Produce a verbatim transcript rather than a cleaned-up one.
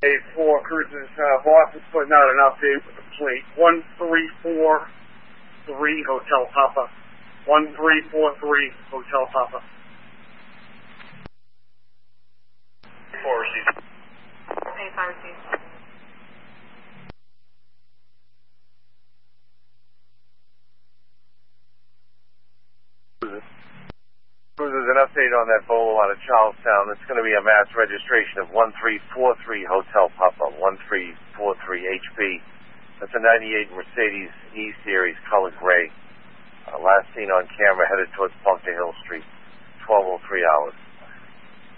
For Cruises, uh, Voss is putting out an update with the plate. one three four three Hotel Papa. one three four three Hotel Papa. Four received. A five received. Cruises, an update on that Bolo out of Charlestown. It's going to be a mass registration of one three four three Hotel Papa, one three four three H P. That's a ninety-eight Mercedes E-Series color gray. Uh, last seen on camera headed towards Bunker Hill Street, twelve oh three hours.